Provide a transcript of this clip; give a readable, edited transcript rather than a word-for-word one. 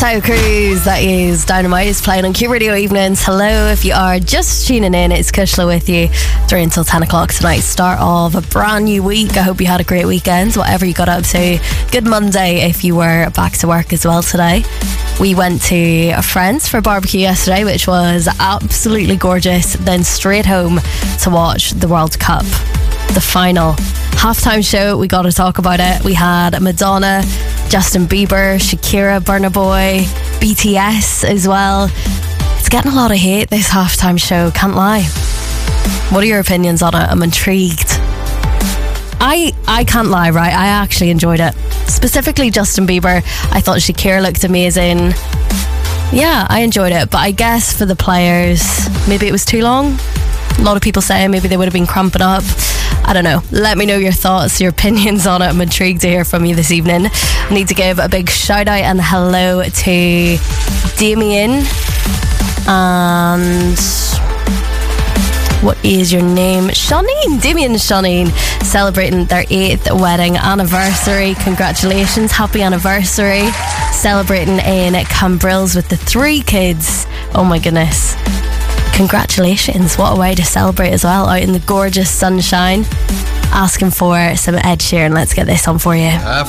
Tayo Cruz, that is Dynamite, is playing on Q Radio Evenings. Hello, if you are just tuning in, it's Kushla with you through until 10 o'clock tonight, start of a brand new week. I hope you had a great weekend, whatever you got up to. Good Monday if you were back to work as well today. We went to a friend's for a barbecue yesterday, which was absolutely gorgeous, then straight home to watch the World Cup, the final halftime show. We got to talk about it. We had Madonna, Justin Bieber, Shakira, Burna Boy, BTS as well. It's getting a lot of hate, this halftime show, can't lie. What are your opinions on it? I'm intrigued. I can't lie, right? I actually enjoyed it. Specifically Justin Bieber. I thought Shakira looked amazing. Yeah, I enjoyed it. But I guess for the players, maybe it was too long. A lot of people saying maybe they would have been cramping up. I don't know. Let me know your thoughts, your opinions on it. I'm intrigued to hear from you this evening. I need to give a big shout out and hello to Damien and what is your name? Shoneen. Damien and Shoneen celebrating their 8th wedding anniversary. Congratulations. Happy anniversary. Celebrating in Cambrills with the 3 kids. Oh my goodness. Congratulations. What a way to celebrate as well, out in the gorgeous sunshine. Asking for some Ed Sheeran. Let's get this on for you.